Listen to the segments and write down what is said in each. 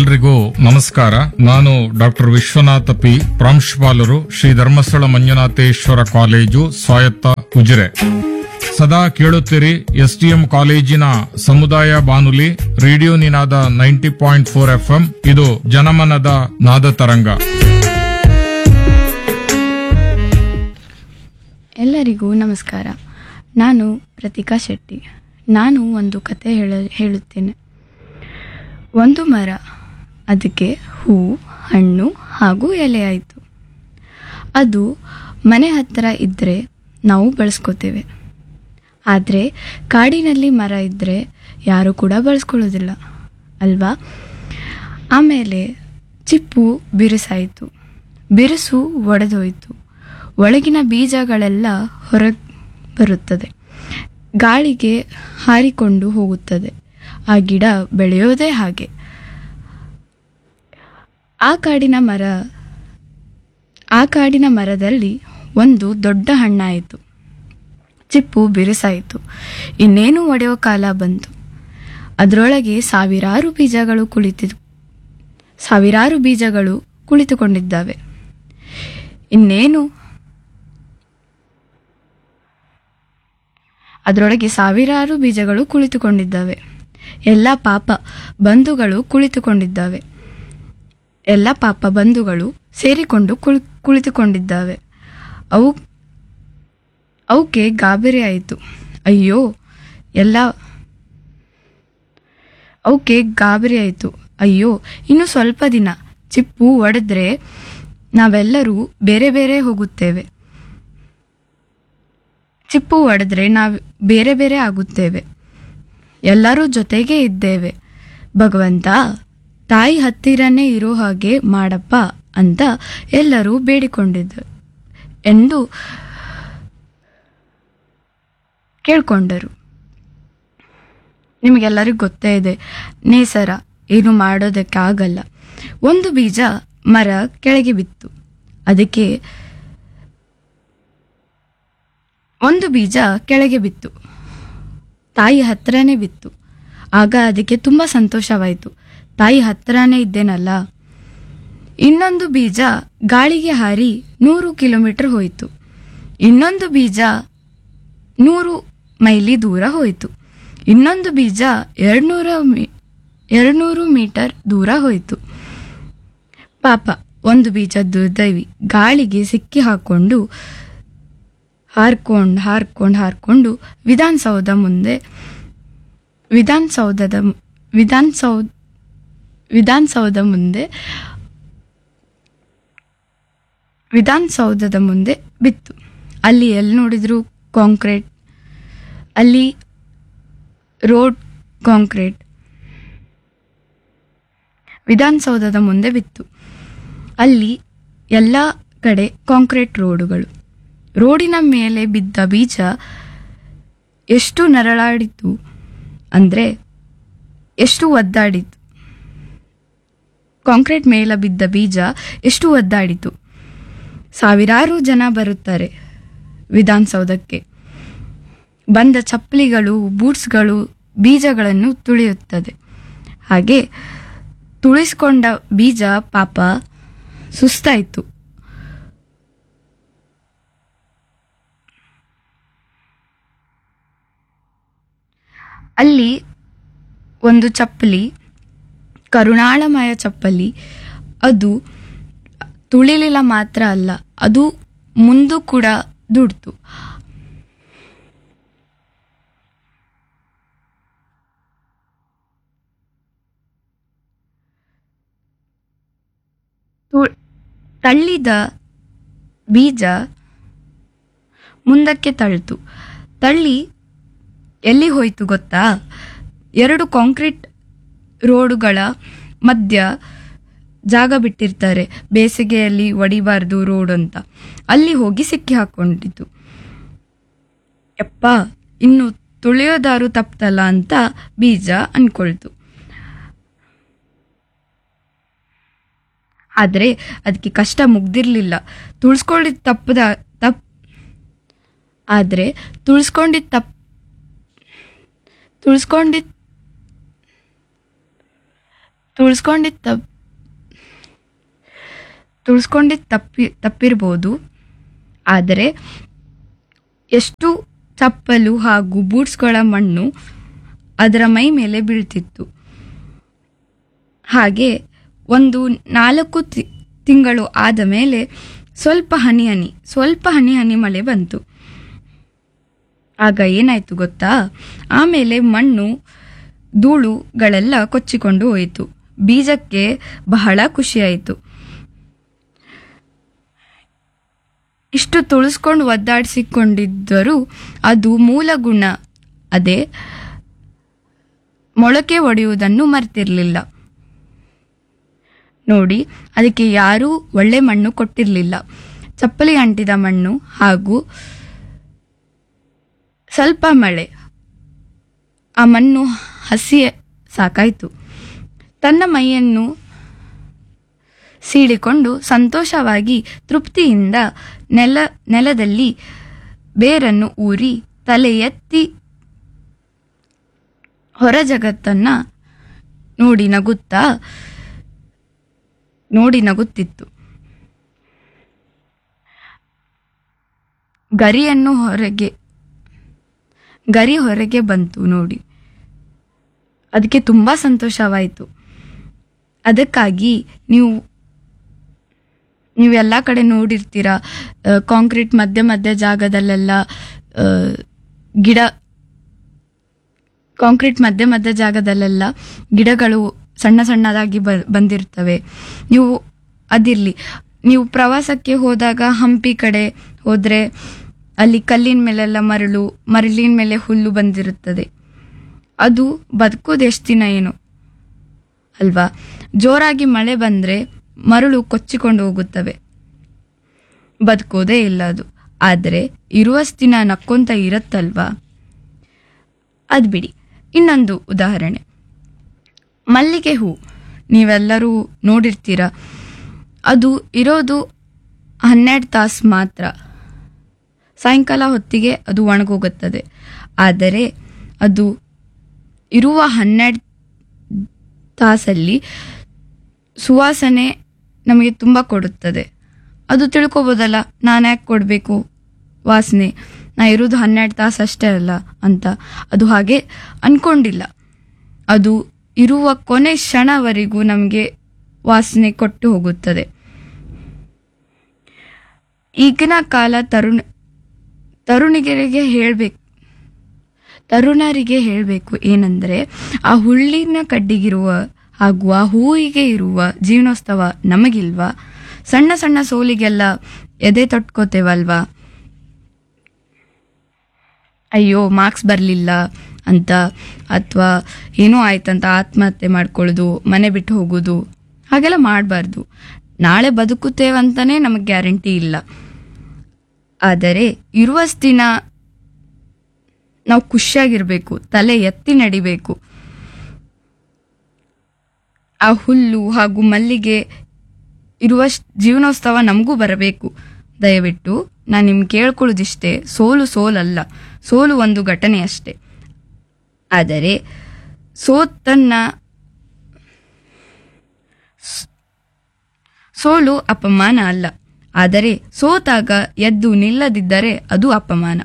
ಎಲ್ರಿಗೂ ನಮಸ್ಕಾರ. ನಾನು ಡಾಕ್ಟರ್ ವಿಶ್ವನಾಥ ಪಿ, ಪ್ರಾಂಶುಪಾಲರು, ಶ್ರೀ ಧರ್ಮಸ್ಥಳ ಮಂಜುನಾಥೇಶ್ವರ ಕಾಲೇಜು, ಸ್ವಾಯತ್ತ ಉಜಿರೆ. ಸದಾ ಕೇಳುತ್ತೀರಿ ಎಸ್ಟಿಎಂ ಕಾಲೇಜಿನ ಸಮುದಾಯ ಬಾನುಲಿ ರೇಡಿಯೋ ನಿನಾದ 90.4 FM. ಇದು ಜನಮನದ ನಾದ ತರಂಗ. ಎಲ್ಲರಿಗೂ ನಮಸ್ಕಾರ. ನಾನು ಪ್ರತಿಕಾ ಶೆಟ್ಟಿ. ನಾನು ಒಂದು ಕತೆ ಹೇಳುತ್ತೇನೆ. ಒಂದು ಮರ, ಅದಕ್ಕೆ ಹೂ, ಹಣ್ಣು ಹಾಗೂ ಎಲೆ ಆಯಿತು. ಅದು ಮನೆ ಹತ್ತಿರ ಇದ್ದರೆ ನಾವು ಬಳಸ್ಕೋತೇವೆ. ಆದರೆ ಕಾಡಿನಲ್ಲಿ ಮರ ಇದ್ದರೆ ಯಾರೂ ಕೂಡ ಬಳಸ್ಕೊಳ್ಳೋದಿಲ್ಲ ಅಲ್ವಾ? ಆಮೇಲೆ ಚಿಪ್ಪು ಬಿರುಸಾಯಿತು. ಬಿರುಸು ಒಡೆದೋಯಿತು. ಒಳಗಿನ ಬೀಜಗಳೆಲ್ಲ ಹೊರಗೆ ಬರುತ್ತದೆ, ಗಾಳಿಗೆ ಹಾರಿಕೊಂಡು ಹೋಗುತ್ತದೆ. ಆ ಗಿಡ ಬೆಳೆಯೋದೇ ಹಾಗೆ. ಆ ಕಾಡಿನ ಮರದಲ್ಲಿ ಒಂದು ದೊಡ್ಡ ಹಣ್ಣಾಯಿತು. ಚಿಪ್ಪು ಬಿರುಸಾಯಿತು. ಇನ್ನೇನು ಒಡೆಯೋ ಕಾಲ ಬಂತು. ಅದರೊಳಗೆ ಸಾವಿರಾರು ಬೀಜಗಳು ಕುಳಿತುಕೊಂಡಿದ್ದಾವೆ. ಎಲ್ಲ ಪಾಪ ಬಂಧುಗಳು ಸೇರಿಕೊಂಡು ಕುಳಿತುಕೊಂಡಿದ್ದಾವೆ. ಅವಕ್ಕೆ ಗಾಬರಿ ಆಯಿತು. ಅಯ್ಯೋ, ಇನ್ನು ಸ್ವಲ್ಪ ದಿನ ಚಿಪ್ಪು ಒಡೆದ್ರೆ ನಾವೆಲ್ಲರೂ ಬೇರೆ ಬೇರೆ ಹೋಗುತ್ತೇವೆ. ಬೇರೆ ಬೇರೆ ಆಗುತ್ತೇವೆ. ಎಲ್ಲರೂ ಜೊತೆಗೇ ಇದ್ದೇವೆ. ಭಗವಂತ, ತಾಯಿ ಹತ್ತಿರನೇ ಇರೋ ಹಾಗೆ ಮಾಡಪ್ಪ ಅಂತ ಎಲ್ಲರೂ ಬೇಡಿಕೊಂಡಿದ್ದರು ಎಂದು ಕೇಳ್ಕೊಂಡರು. ನಿಮಗೆಲ್ಲರಿಗೂ ಗೊತ್ತೇ ಇದೆ, ನೇಸರ ಏನು ಮಾಡೋದಕ್ಕಾಗಲ್ಲ. ಒಂದು ಬೀಜ ಮರ ಕೆಳಗೆ ಬಿತ್ತು. ತಾಯಿ ಹತ್ರನೇ ಬಿತ್ತು. ಆಗ ಅದಕ್ಕೆ ತುಂಬ ಸಂತೋಷವಾಯಿತು. ತಾಯಿ ಹತ್ರನೇ ಇದ್ದೇನಲ್ಲ. ಇನ್ನೊಂದು ಬೀಜ ಗಾಳಿಗೆ ಹಾರಿ 100 ಕಿಲೋಮೀಟರ್ ಹೋಯಿತು. ಇನ್ನೊಂದು ಬೀಜ 100 ಮೈಲಿ ದೂರ ಹೋಯಿತು. ಇನ್ನೊಂದು ಬೀಜ 200 ಮೀಟರ್ ದೂರ ಹೋಯಿತು. ಪಾಪ, ಒಂದು ಬೀಜ ದುರ್ದೈವಿ ಗಾಳಿಗೆ ಸಿಕ್ಕಿ ಹಾಕೊಂಡು ಹಾರ್ಕೊಂಡು ವಿಧಾನಸೌಧದ ಮುಂದೆ ಬಿತ್ತು. ಅಲ್ಲಿ ಎಲ್ಲಿ ನೋಡಿದ್ರು ಕಾಂಕ್ರೀಟ್, ಅಲ್ಲಿ ರೋಡ್ ಕಾಂಕ್ರೀಟ್. ವಿಧಾನಸೌಧದ ಮುಂದೆ ಬಿತ್ತು. ಅಲ್ಲಿ ಎಲ್ಲ ಕಡೆ ಕಾಂಕ್ರೀಟ್ ರೋಡುಗಳು. ರೋಡಿನ ಮೇಲೆ ಬಿದ್ದ ಬೀಜ ಎಷ್ಟು ನರಳಾಡಿತು ಅಂದರೆ ಎಷ್ಟು ಒದ್ದಾಡಿತು. ಕಾಂಕ್ರೀಟ್ ಮೇಲೆ ಬಿದ್ದ ಬೀಜ ಎಷ್ಟು ಒದ್ದಾಡಿತು. ಸಾವಿರಾರು ಜನ ಬರುತ್ತಾರೆ ವಿಧಾನಸೌಧಕ್ಕೆ. ಬಂದ ಚಪ್ಪಲಿಗಳು, ಬೂಟ್ಸ್ಗಳು ಬೀಜಗಳನ್ನು ತುಳಿಯುತ್ತದೆ. ಹಾಗೆ ತುಳಿಸ್ಕೊಂಡ ಬೀಜ ಪಾಪ ಸುಸ್ತಾಯಿತು. ಅಲ್ಲಿ ಒಂದು ಚಪ್ಪಲಿ, ಕರುಣಾಳಮಯ ಚಪ್ಪಲಿ, ಅದು ತುಳಿಲಿಲ್ಲ ಮಾತ್ರ ಅಲ್ಲ, ಅದು ಮುಂದೂ ಕೂಡ ದುಡ್ತು. ತಳ್ಳಿದ ಬೀಜ ಮುಂದಕ್ಕೆ ತಳ್ಳಿತು. ತಳ್ಳಿ ಎಲ್ಲಿ ಹೋಯಿತು ಗೊತ್ತಾ? 2 ಕಾಂಕ್ರೀಟ್ ರೋಡುಗಳ ಮಧ್ಯ ಜಾಗ ಬಿಟ್ಟಿರ್ತಾರೆ, ಬೇಸಿಗೆಯಲ್ಲಿ ಒಡಿಬಾರ್ದು ರೋಡ್ ಅಂತ. ಅಲ್ಲಿ ಹೋಗಿ ಸಿಕ್ಕಿ ಹಾಕೊಂಡಿತು. ಯಪ್ಪ, ಇನ್ನು ತುಳಿಯೋದಾರು ತಪ್ಪಲ್ಲ ಅಂತ ಬೀಜ ಅನ್ಕೊಳ್ತು. ಆದರೆ ಅದಕ್ಕೆ ಕಷ್ಟ ಮುಗ್ದಿರ್ಲಿಲ್ಲ. ತುಳ್ಸ್ಕೊಂಡಿದ್ದ ತಪ್ಪಿರ್ಬೋದು, ಆದರೆ ಎಷ್ಟು ಚಪ್ಪಲು ಹಾಗೂ ಬೂಟ್ಸ್ಗಳ ಮಣ್ಣು ಅದರ ಮೈ ಮೇಲೆ ಬೀಳ್ತಿತ್ತು. ಹಾಗೆ ಒಂದು 4 ತಿಂಗಳು ಆದ ಮೇಲೆ ಸ್ವಲ್ಪ ಹನಿ ಹನಿ ಮಳೆ ಬಂತು. ಆಗ ಏನಾಯ್ತು ಗೊತ್ತಾ? ಆಮೇಲೆ ಮಣ್ಣು ಧೂಳುಗಳೆಲ್ಲ ಕೊಚ್ಚಿಕೊಂಡು ಹೋಯಿತು. ಬೀಜಕ್ಕೆ ಬಹಳ ಖುಷಿಯಾಯಿತು. ಇಷ್ಟು ತುಳಿಸ್ಕೊಂಡು ಒದ್ದಾಡಿಸಿಕೊಂಡಿದ್ದರೂ ಅದು ಮೂಲ ಗುಣ, ಅದೇ ಮೊಳಕೆ ಒಡೆಯುವುದನ್ನು ಮರ್ತಿರ್ಲಿಲ್ಲ. ನೋಡಿ, ಅದಕ್ಕೆ ಯಾರೂ ಒಳ್ಳೆ ಮಣ್ಣು ಕೊಟ್ಟಿರಲಿಲ್ಲ. ಚಪ್ಪಲಿ ಅಂಟಿದ ಮಣ್ಣು ಹಾಗೂ ಸ್ವಲ್ಪ ಮಳೆ, ಆ ಮಣ್ಣು ಹಸಿ ಸಾಕಾಯಿತು. ತನ್ನ ಮೈಯನ್ನು ಸೀಳಿಕೊಂಡು ಸಂತೋಷವಾಗಿ ತೃಪ್ತಿಯಿಂದ ನೆಲದಲ್ಲಿ ಬೇರನ್ನು ಊರಿ ತಲೆ ಎತ್ತಿ ಹೊರ ಜಗತ್ತನ್ನ ನೋಡಿ ನಗುತ್ತಿತ್ತು. ಗರಿ ಹೊರಗೆ ಬಂತು ನೋಡಿ. ಅದಕ್ಕೆ ತುಂಬಾ ಸಂತೋಷವಾಯಿತು. ಅದಕ್ಕಾಗಿ ನೀವು ಎಲ್ಲ ಕಡೆ ನೋಡಿರ್ತೀರ, ಕಾಂಕ್ರೀಟ್ ಮಧ್ಯ ಜಾಗದಲ್ಲೆಲ್ಲ ಗಿಡಗಳು ಸಣ್ಣ ಸಣ್ಣದಾಗಿ ಬಂದಿರ್ತವೆ. ನೀವು ಪ್ರವಾಸಕ್ಕೆ ಹೋದಾಗ ಹಂಪಿ ಕಡೆ ಹೋದ್ರೆ ಅಲ್ಲಿ ಕಲ್ಲಿನ ಮೇಲೆಲ್ಲ ಮರಳಿನ ಮೇಲೆ ಹುಲ್ಲು ಬಂದಿರುತ್ತದೆ. ಅದು ಬದುಕೋದು ಎಷ್ಟು ದಿನ ಏನೋ ಅಲ್ವಾ? ಜೋರಾಗಿ ಮಳೆ ಬಂದ್ರೆ ಮರಳು ಕೊಚ್ಚಿಕೊಂಡು ಹೋಗುತ್ತವೆ, ಬದುಕೋದೇ ಇಲ್ಲ ಅದು. ಆದರೆ ಇರುವಷ್ಟು ದಿನ ನಕ್ಕೊಂತ ಇರತ್ತಲ್ವಾ? ಅದ್ ಬಿಡಿ. ಇನ್ನೊಂದು ಉದಾಹರಣೆ, ಮಲ್ಲಿಗೆ ಹೂ ನೀವೆಲ್ಲರೂ ನೋಡಿರ್ತೀರ. ಅದು ಇರೋದು 12 ತಾಸು ಮಾತ್ರ. ಸಾಯಂಕಾಲ ಹೊತ್ತಿಗೆ ಅದು ಒಣಗೋಗುತ್ತದೆ. ಆದರೆ ಅದು ಇರುವ 12 ತಾಸಲ್ಲಿ ಸುವಾಸನೆ ನಮಗೆ ತುಂಬ ಕೊಡುತ್ತದೆ. ಅದು ತಿಳ್ಕೊಬೋದಲ್ಲ, ನಾನು ಯಾಕೆ ಕೊಡಬೇಕು ವಾಸನೆ, ನಾ ಇರೋದು 12 ತಾಸು ಅಷ್ಟೇ ಅಲ್ಲ ಅಂತ. ಅದು ಹಾಗೆ ಅನ್ಕೊಂಡಿಲ್ಲ. ಅದು ಇರುವ ಕೊನೆ ಕ್ಷಣವರೆಗೂ ನಮಗೆ ವಾಸನೆ ಕೊಟ್ಟು ಹೋಗುತ್ತದೆ. ಈಗಿನ ಕಾಲ ತರುಣರಿಗೆ ಹೇಳಬೇಕು ಏನಂದ್ರೆ, ಆ ಹುಲ್ಲಿನ ಕಡ್ಡಿಗಿರುವ ಹಾಗೂ ಆ ಹೂವಿಗೆ ಇರುವ ಜೀವನೋತ್ಸವ ನಮಗಿಲ್ವಾ? ಸಣ್ಣ ಸಣ್ಣ ಸೋಲಿಗೆಲ್ಲ ಎದೆ ತೊಟ್ಕೋತೇವಲ್ವಾ? ಅಯ್ಯೋ ಮಾರ್ಕ್ಸ್ ಬರಲಿಲ್ಲ ಅಂತ, ಅಥವಾ ಏನೋ ಆಯ್ತಂತ ಆತ್ಮಹತ್ಯೆ ಮಾಡ್ಕೊಳ್ಳೋದು, ಮನೆ ಬಿಟ್ಟು ಹೋಗೋದು, ಹಾಗೆಲ್ಲ ಮಾಡಬಾರ್ದು. ನಾಳೆ ಬದುಕುತ್ತೇವಂತಾನೆ ನಮಗೆ ಗ್ಯಾರಂಟಿ ಇಲ್ಲ. ಆದರೆ ಇರುವಷ್ಟು ದಿನ ನಾವು ಖುಷಿಯಾಗಿರ್ಬೇಕು, ತಲೆ ಎತ್ತಿ ನಡಿಬೇಕು. ಆ ಹುಲ್ಲು ಹಾಗೂ ಮಲ್ಲಿಗೆ ಇರುವಷ್ಟು ಜೀವನೋತ್ಸವ ನಮಗೂ ಬರಬೇಕು. ದಯವಿಟ್ಟು ನಾನು ನಿಮ್ಗೆ ಕೇಳ್ಕೊಳ್ಳೋದಿಷ್ಟೇ, ಸೋಲಲ್ಲ, ಸೋಲು ಒಂದು ಘಟನೆ ಅಷ್ಟೇ. ಆದರೆ ಸೋಲು ಅಪಮಾನ ಅಲ್ಲ. ಆದರೆ ಸೋತಾಗ ಎದ್ದು ನಿಲ್ಲದಿದ್ದರೆ ಅದು ಅಪಮಾನ.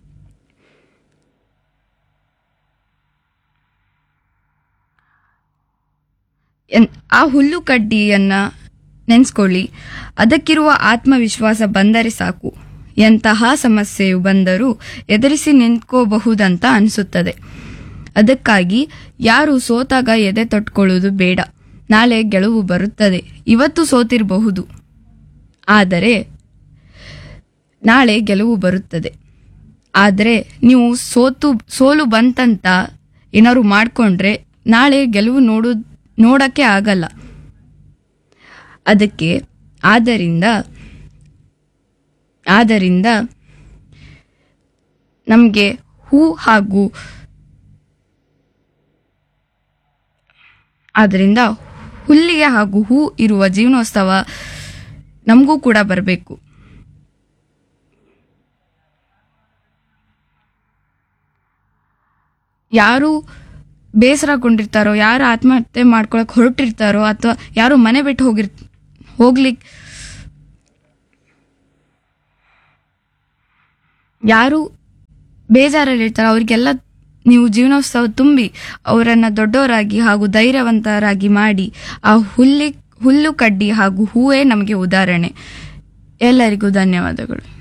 ಆ ಹುಲ್ಲು ಕಡ್ಡಿಯನ್ನ ನೆನೆಸ್ಕೊಳ್ಳಿ. ಅದಕ್ಕಿರುವ ಆತ್ಮವಿಶ್ವಾಸ ಬಂದರೆ ಸಾಕು, ಎಂತಹ ಸಮಸ್ಯೆಯು ಬಂದರೂ ಎದುರಿಸಿ ನಿಂತ್ಕೋಬಹುದಂತ ಅನಿಸುತ್ತದೆ. ಅದಕ್ಕಾಗಿ ಯಾರು ಸೋತಾಗ ಎದೆ ತೊಟ್ಕೊಳ್ಳೋದು ಬೇಡ. ನಾಳೆ ಗೆಲುವು ಬರುತ್ತದೆ. ಇವತ್ತು ಸೋತಿರಬಹುದು, ಆದರೆ ನಾಳೆ ಗೆಲುವು ಬರುತ್ತದೆ. ಆದರೆ ನೀವು ಸೋಲು ಬಂತಂತ ಏನಾದ್ರು ಮಾಡ್ಕೊಂಡ್ರೆ ನಾಳೆ ಗೆಲುವು ನೋಡಕ್ಕೆ ಆಗಲ್ಲ. ಅದಕ್ಕೆ ಆದ್ದರಿಂದ ನಮಗೆ ಹುಲ್ಲಿಗೆ ಹಾಗೂ ಹೂ ಇರುವ ಜೀವನೋತ್ಸವ ನಮಗೂ ಕೂಡ ಬರಬೇಕು. ಯಾರು ಬೇಸರಗೊಂಡಿರ್ತಾರೋ, ಯಾರು ಆತ್ಮಹತ್ಯೆ ಮಾಡ್ಕೊಳಕ್ ಹೊರಟಿರ್ತಾರೋ, ಅಥವಾ ಯಾರು ಮನೆ ಬಿಟ್ಟು ಹೋಗ್ಲಿಕ್ಕೆ ಯಾರು ಬೇಜಾರಲ್ಲಿರ್ತಾರೋ ಅವ್ರಿಗೆಲ್ಲ ನೀವು ಜೀವನೋತ್ಸವ ತುಂಬಿ ಅವರನ್ನ ದೊಡ್ಡವರಾಗಿ ಹಾಗೂ ಧೈರ್ಯವಂತರಾಗಿ ಮಾಡಿ, ಆ ಹುಲ್ಲು ಕಡ್ಡಿ ಹಾಗೂ ಹೂವೇ ನಮಗೆ ಉದಾಹರಣೆ. ಎಲ್ಲರಿಗೂ ಧನ್ಯವಾದಗಳು.